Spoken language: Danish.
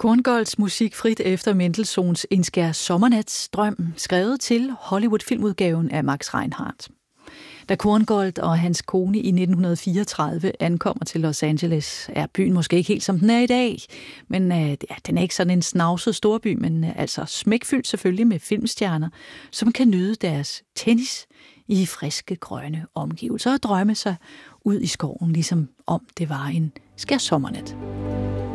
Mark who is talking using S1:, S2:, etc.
S1: Korngolds musik frit efter Mendelssohns En skær sommernatsdrøm, skrevet til Hollywood-filmudgaven af Max Reinhardt. Da Korngold og hans kone i 1934 ankommer til Los Angeles, er byen måske ikke helt som den er i dag, men den er ikke sådan en snavset storby, men altså smækfyldt selvfølgelig med filmstjerner, som kan nyde deres tennis i friske, grønne omgivelser og drømme sig ud i skoven, ligesom om det var en skær sommernat.